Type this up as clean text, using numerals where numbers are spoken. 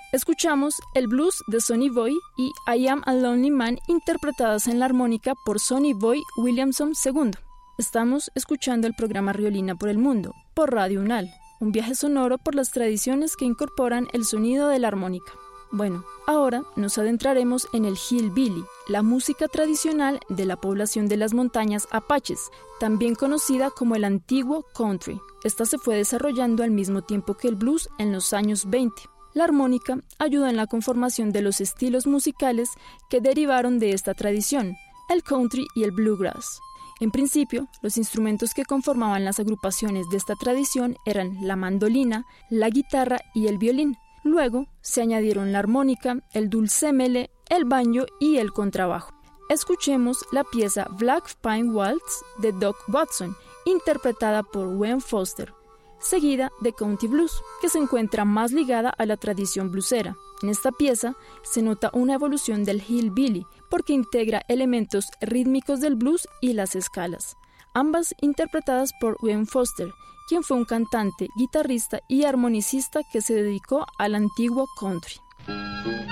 Escuchamos el blues de Sonny Boy y I Am a Lonely Man, interpretadas en la armónica por Sonny Boy Williamson II. Estamos escuchando el programa Riolina por el Mundo, por Radio UNAL, un viaje sonoro por las tradiciones que incorporan el sonido de la armónica. Bueno, ahora nos adentraremos en el hillbilly, la música tradicional de la población de las montañas apaches, también conocida como el antiguo country. Esta se fue desarrollando al mismo tiempo que el blues en los años 20. La armónica ayuda en la conformación de los estilos musicales que derivaron de esta tradición, el country y el bluegrass. En principio, los instrumentos que conformaban las agrupaciones de esta tradición eran la mandolina, la guitarra y el violín. Luego se añadieron la armónica, el dulcémele, el banjo y el contrabajo. Escuchemos la pieza Black Pine Waltz de Doc Watson, interpretada por Wayne Foster, seguida de Country Blues, que se encuentra más ligada a la tradición bluesera. En esta pieza se nota una evolución del hillbilly, porque integra elementos rítmicos del blues y las escalas, ambas interpretadas por Wayne Foster, quien fue un cantante, guitarrista y armonicista que se dedicó al antiguo country.